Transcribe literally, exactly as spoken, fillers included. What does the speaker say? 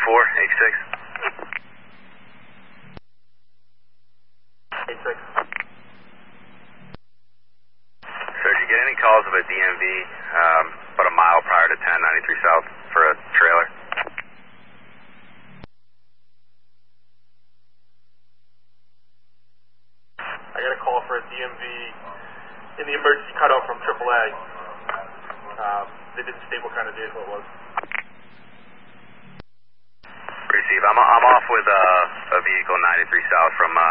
four, H six. H six. Sir, did you get any calls of a D M V um, about a mile prior to ten ninety-three South for a trailer? I got a call for a D M V in the emergency cutoff from triple A. Um, they didn't state what kind of vehicle it was. Receive. I'm, I'm off with uh, a vehicle ninety-three South from uh,